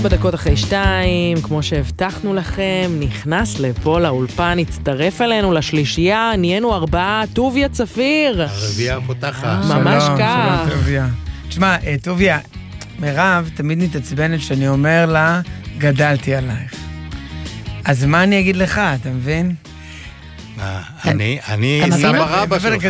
4:02, כמו שהבטחנו לכם, נכנס לפה לאולפן, הצטרף אלינו לשלישייה, נהיינו 4, טוביה צפיר. הרביעה פותחת. ממש כך. שלום טוביה. תשמע, טוביה, מירב תמיד מתעצבנת שאני אומר לה, גדלתי עלייך. אז מה אני אגיד לך, אתה מבין? אני סבא רבא שלך.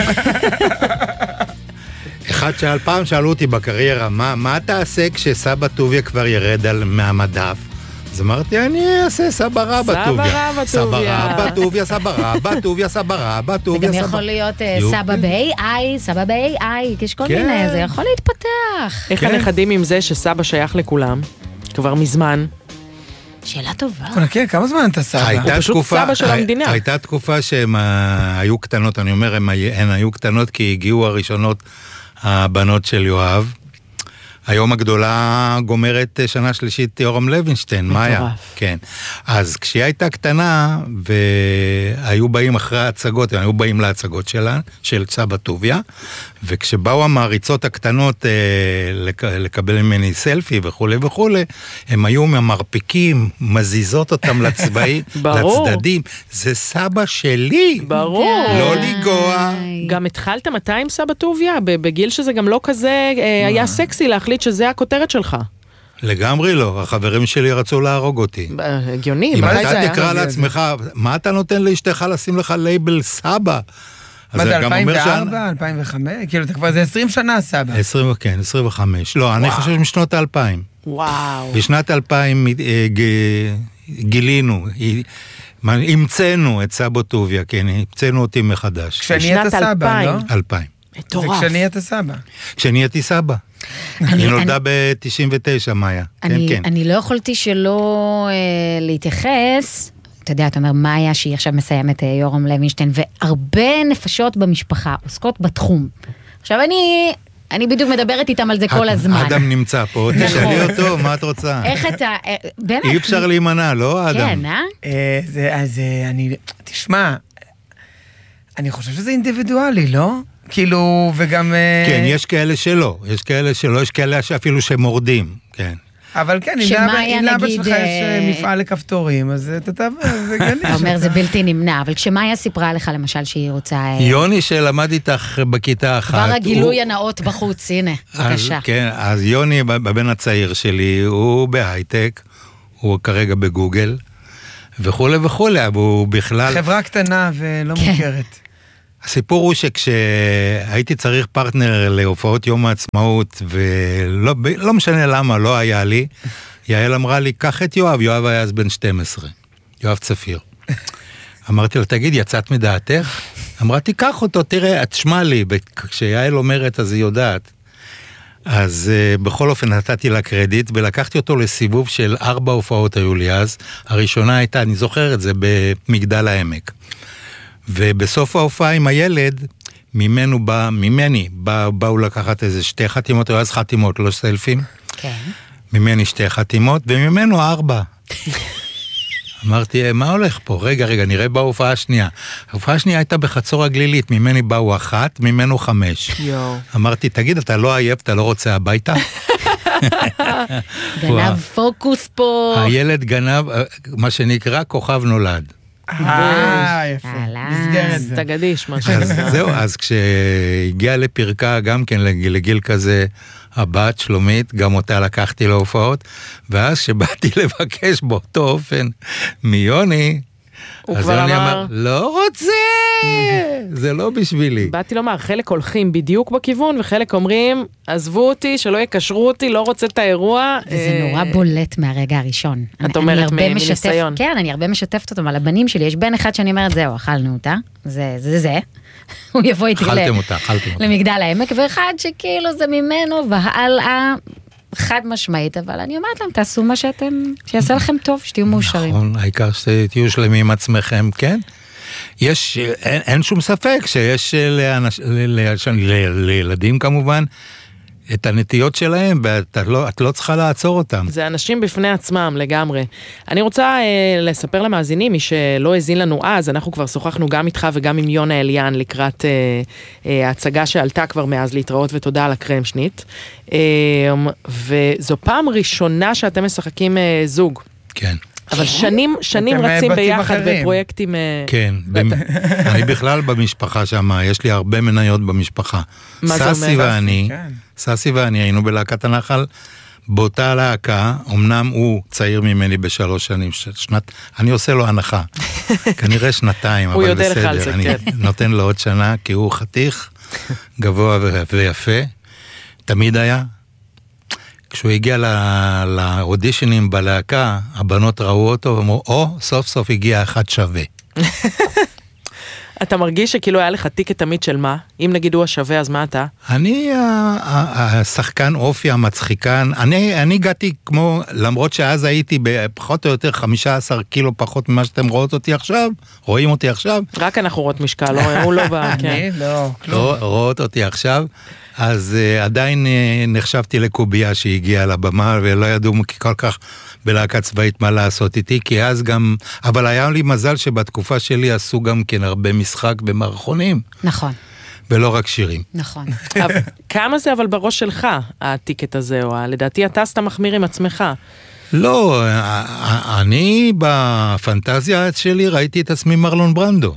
פעם שאלו אותי בקריירה, מה תעשה כשסבא טוביה כבר ירד מהמדף? אז אמרתי, אני אעשה סבא רבא טוביה. סבא רבא טוביה, סבא רבא טוביה, סבא רבא טוביה. זה גם יכול להיות סבא ב-AI, סבא ב-AI, יש כל מיני, זה יכול להתפתח. איך הנכדים עם זה שסבא שייך לכולם? כבר מזמן. שאלה טובה. כן, כמה זמן אתה סבא? הוא פשוט סבא של המדינה. הייתה תקופה שהן היו קטנות, אני אומר, הן היו קטנות כי הגיעו הראשונות הבנות של יואב. היום הגדולה גומרת שנה שלישית יורם לוינשטיין, מאיה. כן. אז כשהיא הייתה קטנה, והיו באים אחרי ההצגות, היו באים להצגות שלה, של סבא טוביה, וכשבאו המעריצות הקטנות לקבל ממני סלפי וכו' וכו', הם היו ממרפיקים, מזיזות אותם לצדדים. זה סבא שלי. ברור. לא לגוע. גם התחלת מתי עם סבא טוביה? בגיל שזה גם לא כזה היה סקסי להחליט שזה הכותרת שלך. לגמרי לא, החברים שלי רצו להרוג אותי. הגיוני, אם מתי זה היה? אתה תקרא לעצמך, מה אתה נותן לאשתך לשים לך לייבל סבא? מה זה, 2004, 2005? כאילו, אתה כבר זה 20 שנה סבא. 20, כן, 25. לא, אני חושב משנות ה-2000. וואו. בשנת 2000 גילינו, המצאנו את סבא טוביה, כן, המצאנו אותי מחדש. כשאני הייתה סבא, לא? 2000. מטורף. וכשאני הייתה סבא. כשאני הייתי סבא. היא נולדה ב-99, מאיה. אני לא יכולתי שלא להתייחס, אתה יודע, אתה אומר, מאיה שהיא עכשיו מסיימת יורם לוינשטיין, והרבה נפשות במשפחה עוסקות בתחום. עכשיו אני בדיוק מדברת איתם על זה כל הזמן. אדם נמצא פה, תשאלי אותו, מה את רוצה? איך אתה, באמת? אי אפשר להימנע, לא אדם? כן, אז תשמע, אני חושב שזה אינדיבידואלי, לא? כאילו, וגם... כן, יש כאלה שלא, יש כאלה שאפילו שמורדים, כן. אבל כן, אם לאבא שלך יש מפעל לכפתורים, אז אתה גניש. אתה אומר, זה בלתי נמנע, אבל כשמאיה סיפרה לך למשל שהיא רוצה... יוני שלמד איתך בכיתה אחת... כבר הגילוי הנאות בחוץ, הנה, בבקשה. כן, אז יוני, בבן הצעיר שלי, הוא בהייטק, הוא כרגע בגוגל, וכו' וכו', הוא בכלל... חברה קטנה ולא מוכרת. הסיפור הוא שכשהייתי צריך פרטנר להופעות יום העצמאות, ולא משנה למה, לא היה לי, יעל אמרה לי, קח את יואב, יואב היה אז בן 12, יואב צפיר. אמרתי לו, תגיד, יצאת מדעתך? אמרה, תיקח אותו, תראה, תשמע לי, כשיעל אומרת, אז היא יודעת. אז בכל אופן נתתי לה קרדיט, ולקחתי אותו לסיבוב של 4 הופעות היו לי אז. הראשונה הייתה, אני זוכר את זה, במגדל העמק. ובסוף ההופעה עם הילד, ממני באו לקחת איזה 2 חתימות, או אז חתימות, לא סלפים. כן. ממני 2 חתימות, וממנו 4. אמרתי, מה הולך פה? רגע, נראה בהופעה השנייה. ההופעה השנייה הייתה בחצור הגלילית, ממני באו 1, ממנו 5. אמרתי, תגיד, אתה לא עייף, אתה לא רוצה הביתה? גנב פוקוס פה. הילד גנב, מה שנקרא, כוכב נולד. יפה. מסגרת זה. תגדיש משהו. זהו, אז כשהגיעה לפרקה גם כן לגיל כזה, הבת שלומית, גם אותה לקחתי להופעות, ואז שבאתי לבקש באותו אופן מיוני, אז יוני אמר, לא רוצה, זה לא בשבילי. באתי לומר, חלק הולכים בדיוק בכיוון, וחלק אומרים, עזבו אותי, שלא יקשרו אותי, לא רוצה את האירוע. וזה נורא בולט מהרגע הראשון. את אומרת מניסיון. כן, אני הרבה משתפת אותם על הבנים שלי, יש בן אחד שאני אומרת, זהו, אכלנו אותה, זה. הוא יבוא איתי למגדל העמק, ואחד שכאילו זה ממנו, והלאה, חד משמעית, אבל אני אומרת להם, תעשו מה שיעשה לכם טוב, שתהיו מאושרים. נכון, העיקר שתהיו שלמים עם עצמכם, כן? אין שום ספק שיש לילדים כמובן, את הנטיות שלהם, ואת לא צריכה לעצור אותם. זה אנשים בפני עצמם לגמרי. אני רוצה לספר למאזינים, מי שלא הזין לנו אז, אנחנו כבר שוחחנו גם איתך וגם עם יונה אליאן לקראת ההצגה שעלתה כבר מאז להתראות, ותודה על הקרמשנית. וזו פעם ראשונה שאתם משחקים זוג. כן. אבל שנים רצים ביחד בפרויקטים... כן, אני בכלל במשפחה שם, יש לי הרבה מניות במשפחה. ססי ואני היינו בלהקת הנחל, באותה להקה, אמנם הוא צעיר ממני ב3 שנים, אני עושה לו הנחה, כנראה 2, אבל בסדר, אני נותן לו עוד שנה, כי הוא חתיך, גבוה ויפה, תמיד היה. כשהוא הגיע לאודישנים בלהקה, הבנות ראו אותו ואמרו, סוף סוף הגיע אחד שווה. אתה מרגיש שכאילו היה לך טיקט תמיד של מה? אם נגיד הוא השווה, אז מה אתה? אני השחקן אופי, המצחיקן. אני הגעתי כמו, למרות שאז הייתי בפחות או יותר 15 קילו פחות ממה שאתם רואים אותי עכשיו. רק אנחנו רואות משקל, הוא לא בא, כן. לא, רואות אותי עכשיו. אז עדיין נחשבתי לקוביה שהגיעה לבמה, ולא ידעו כל כך בלהקה צבאית מה לעשות איתי, כי אז גם, אבל היה לי מזל שבתקופה שלי עשו גם כן הרבה משחק במערכונים. נכון. ולא רק שירים. נכון. כמה זה אבל בראש שלך, הטיקט הזה, או לדעתי אתה סתם מחמיר עם עצמך. לא, אני בפנטזיה שלי ראיתי את עצמי מרלון ברנדו.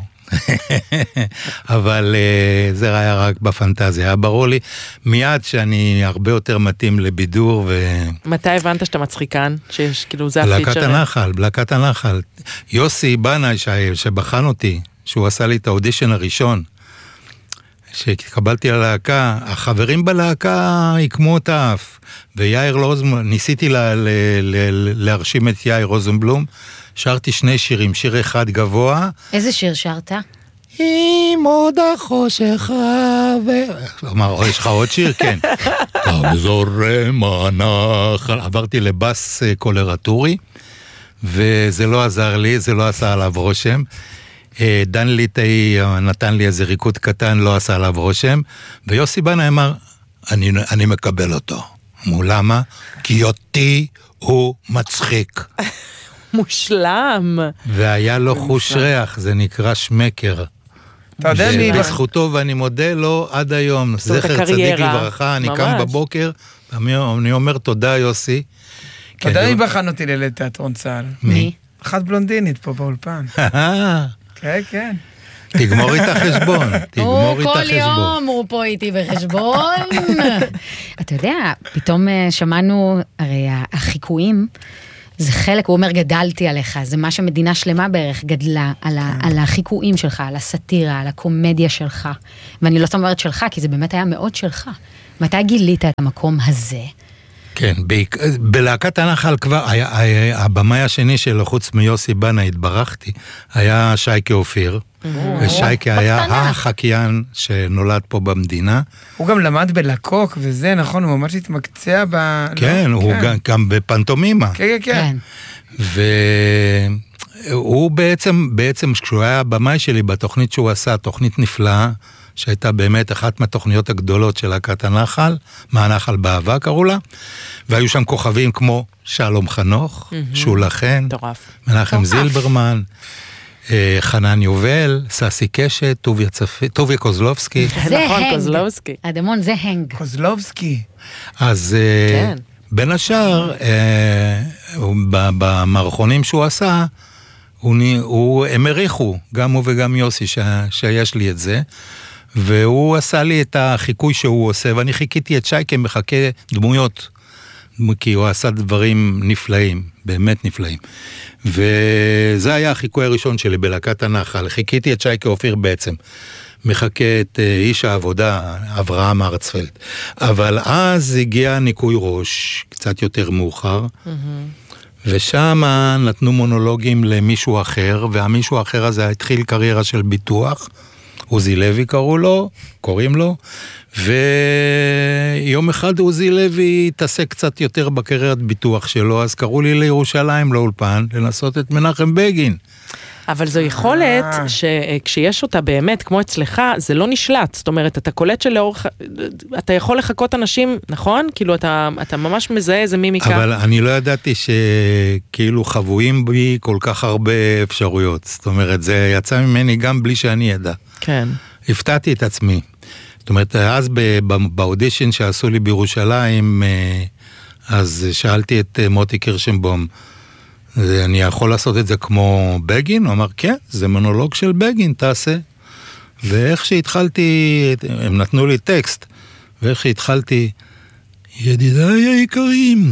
אבל זה היה רק בפנטזיה, היה ברור לי מיד שאני הרבה יותר מתאים לבידור. מתי הבנת שאתה מצחיקן? שיש כאילו זה הפיצ'ר? בלהקת הנחל. יוסי בנאי שבחן אותי, שהוא עשה לי את האודישן הראשון, שקבלתי ללהקה, החברים בלהקה יקמו את האף, ויאיר רוזנבלום, ניסיתי להרשים את יאיר רוזנבלום, שרתי 2 שירים, שיר אחד גבוה. איזה שיר שרת? עם עוד החושך אמר, יש לך עוד שיר? כן. זורם הנחל. עברתי לבס קולרטורי, וזה לא עזר לי, זה לא עשה עליו רושם. דן ליטאי נתן לי איזה ריקוד קטן, לא עשה עליו רושם, ויוסי בנאי אמר, אני מקבל אותו. למה? כי אותי הוא מצחיק. מושלם. והיה לו חוש ריח, זה נקרא שמקר. אתה יודע מי... בזכותו, ואני מודה לו עד היום. זכר צדיק לברכה, אני קם בבוקר, אני אומר תודה יוסי. אתה יודע מי בחן אותי לתיאטרון צה"ל? מי? אחת בלונדינית פה באולפן. כן, כן. תגמור איתה חשבון, כל יום הוא פה איתי בחשבון. אתה יודע, פתאום שמענו, הרי החיקויים, זה חלק, הוא אומר, גדלתי עליך, זה מה שמדינה שלמה בערך גדלה, על החיקויים שלך, על הסטירה, על הקומדיה שלך. ואני לא אומרת שלך, כי זה באמת היה מאוד שלך. מתי גילית את המקום הזה? כן, בלהקת הנחל כבר, הבמאי השני שלו, חוץ מיוסי בנאי, התברכתי, היה שייקה אופיר, ושייקה היה החקיין שנולד פה במדינה. הוא גם למד בלקוק וזה, נכון, הוא ממש התמקצע ב... כן, הוא גם בפנטומימה. כן, כן. והוא בעצם, כשהוא היה הבמאי שלי בתוכנית שהוא עשה, תוכנית נפלאה, שהייתה באמת אחת מהתוכניות הגדולות של להקת הנחל, מהנחל באהבה קראו לה, והיו שם כוכבים כמו שלום חנוך, שולה חן, מנחם זילברמן, חנן יובל, ססי קשת, טוביה קוזלובסקי. זה הנג, אדמון זה הנג. קוזלובסקי. אז בין השאר, במערכונים שהוא עשה, הם הריחו, גם הוא וגם יוסי, שיש לי את זה, והוא עשה לי את החיקוי שהוא עושה, ואני חיכיתי את שייקה מחכה דמויות, כי הוא עשה דברים נפלאים, באמת נפלאים. וזה היה החיקוי הראשון שלי בלהקת הנחל, חיכיתי את שייקה אופיר בעצם, מחכה את איש העבודה, אברהם ארצפלד. אבל אז הגיע ניקוי ראש, קצת יותר מאוחר, ושם נתנו מונולוגים למישהו אחר, והמישהו האחר הזה התחיל קריירה של ביטוח, עוזי לוי קוראים לו, ויום אחד עוזי לוי התעסק קצת יותר בקריירת ביטוח שלו, אז קראו לי לירושלים לאולפן, לנסות את מנחם בגין. אבל זו יכולת שכשיש אותה באמת, כמו אצלך, זה לא נשלט. זאת אומרת, אתה קולט שלאורך, אתה יכול לחכות אנשים, נכון? כאילו, אתה ממש מזהה איזה מימיקה. אבל אני לא ידעתי שכאילו חבויים בי כל כך הרבה אפשרויות. זאת אומרת, זה יצא ממני גם בלי שאני ידע. כן. הפתעתי את עצמי. זאת אומרת, אז באודישן שעשו לי בירושלים, אז שאלתי את מוטי קירשנבום, אני יכול לעשות את זה כמו בגין? הוא אמר, כן, זה מונולוג של בגין, תעשה. ואיך שהתחלתי, הם נתנו לי טקסט, ואיך שהתחלתי, ידידיי היקרים,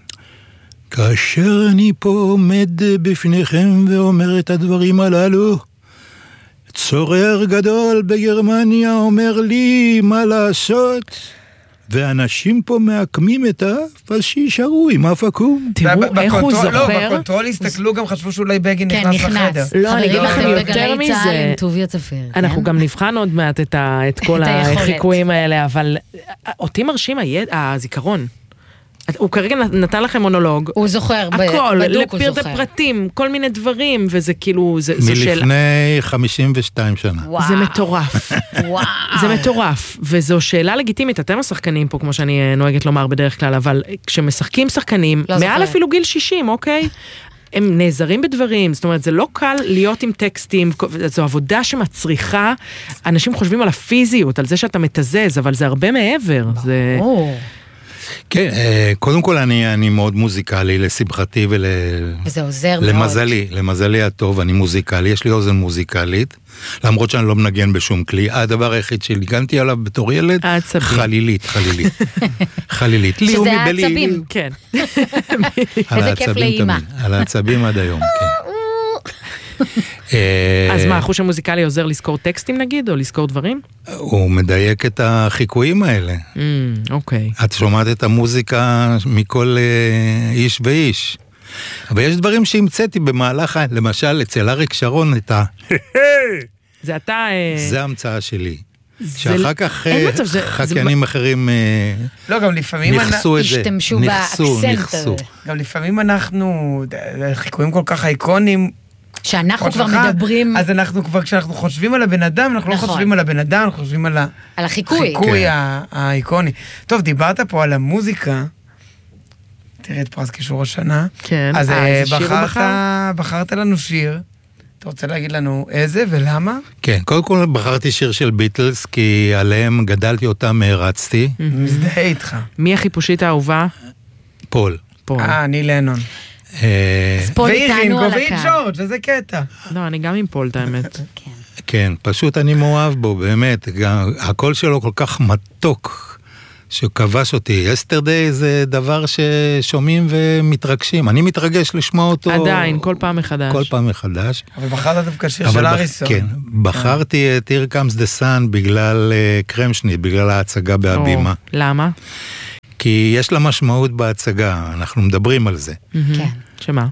כאשר אני פה עומד בפניכם ואומר את הדברים הללו, צורר גדול בגרמניה אומר לי מה לעשות, ואנשים פה מעקמים את האף, אז שישארו עם אף עקום. תראו איך הוא זוכר. לא, בקונטרול הסתכלו, גם חשבו שאולי בגין נכנס לחדר. לא, אני אגיד לכם יותר מזה. טוביה צפיר. אנחנו גם נבחן עוד מעט את כל החיקויים האלה, אבל אותי מרשים הזיכרון. הוא כרגע נתן לכם מונולוג. הוא זוכר, הכל, בדוק הוא זוכר. לפרט הפרטים, כל מיני דברים, וזה כאילו, זה שאלה. מלפני 52 שנה. זה מטורף. זה מטורף, וזו שאלה לגיטימית, אתם השחקנים פה, כמו שאני נוהגת לומר בדרך כלל, אבל כשמשחקים שחקנים, מעל אפילו גיל 60, אוקיי? הם נעזרים בדברים, זאת אומרת, זה לא קל להיות עם טקסטים, זו עבודה שמצריכה, אנשים חושבים על הפיזיות, על זה שאתה מתזז, אבל זה הרבה מעבר. כן, קודם כל אני מאוד מוזיקלי, לשמחתי וזה עוזר למזלי הטוב, אני מוזיקלי, יש לי אוזן מוזיקלית, למרות שאני לא מנגן בשום כלי, הדבר היחיד שניגנתי עליו בתור ילד, חלילית. שזה העצבים. כן. איזה כיף לאמא. על העצבים עד היום, כן. אז מה, החוש המוזיקלי עוזר לזכור טקסטים נגיד, או לזכור דברים? הוא מדייק את החיקויים האלה. אוקיי. את שומעת את המוזיקה מכל איש ואיש. אבל יש דברים שהמצאתי במהלך, למשל אצל אריק שרון את זה אתה... זה המצאה שלי. שאחר כך חקיינים אחרים נכסו את זה. השתמשו באקסנט הזה. גם לפעמים אנחנו, חיקויים כל כך אייקונים, שאנחנו כבר מדברים... אז אנחנו כבר, כשאנחנו חושבים על הבן אדם, אנחנו לא חושבים על הבן אדם, אנחנו חושבים על החיקוי האיקוני. טוב, דיברת פה על המוזיקה, תראה את פרס קישור השנה. כן. אז בחרת לנו שיר. אתה רוצה להגיד לנו איזה ולמה? כן, קודם כל בחרתי שיר של ביטלס, כי עליהם גדלתי אותם, הרצתי. מזדהה איתך. מי החיפושית האהובה? פול. אני לנון. ואירינגו ואינג'ורג', שזה קטע. לא, אני גם עם פול, את האמת. כן, פשוט אני מאוהב בו, באמת. הקול שלו כל כך מתוק, שכבש אותי. יסטרדיי זה דבר ששומעים ומתרגשים. אני מתרגש לשמוע אותו. עדיין, כל פעם מחדש. כל פעם מחדש. אבל בחרת דווקא שיר של אריסון. כן, בחרתי את Here Comes the Sun בגלל קרמשניט, בגלל ההצגה בהבימה. למה? כי יש לה משמעות בהצגה, אנחנו מדברים על זה. כן. שמה?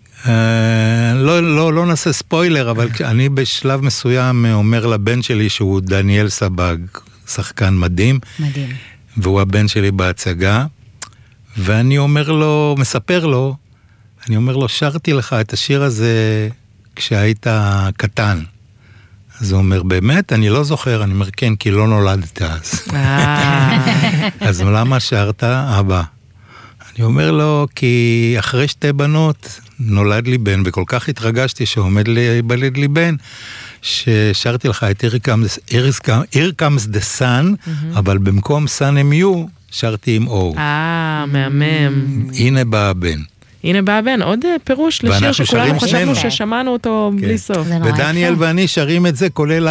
לא נעשה ספוילר, אבל אני בשלב מסוים אומר לבן שלי שהוא דניאל סבג, שחקן מדהים. מדהים. והוא הבן שלי בהצגה, ואני אומר לו, מספר לו, אני אומר לו, שרתי לך את השיר הזה כשהיית קטן. אז הוא אומר, באמת? אני לא זוכר. אני אומר, כן, כי לא נולדת אז. אז למה שרת? אבא. אני אומר לו, כי אחרי 2 בנות נולד לי בן, וכל כך התרגשתי שעומד להיוולד לי בן, ששרתי לך את Here Comes the Sun, אבל במקום Sun M.U. שרתי עם O. מהמם. הנה בא הבן. הנה בא הבן, עוד פירוש לשיר שכולנו חשבנו ששמענו אותו בלי סוף. ודניאל ואני שרים את זה, כולל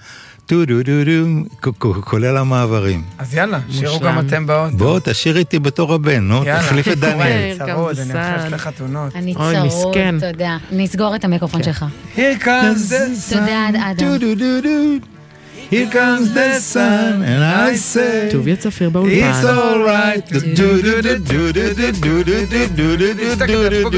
כולל המעברים. אז יאללה, שירו גם אתם באוטו. בוא, תשאיר איתי בתור הבן, נו, תחליף את דניאל. צרוד, אני אחרי לחתונות. אני צרוד, תודה. נסגור את המיקרופון שלך. Here comes the sun. תודה, אדם. Here comes the sun, and I say, טוביה צפיר באולפן. It's all right.